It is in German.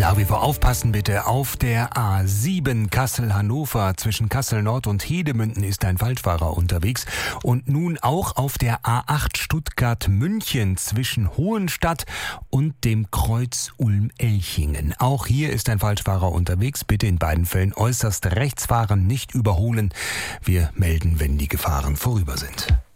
Nach wie vor aufpassen bitte. Auf der A7 Kassel-Hannover zwischen Kassel-Nord und Hedemünden ist ein Falschfahrer unterwegs. Und nun auch auf der A8 Stuttgart-München zwischen Hohenstadt und dem Kreuz Ulm-Elchingen. Auch hier ist ein Falschfahrer unterwegs. Bitte in beiden Fällen äußerst rechts fahren, nicht überholen. Wir melden, wenn die Gefahren vorüber sind.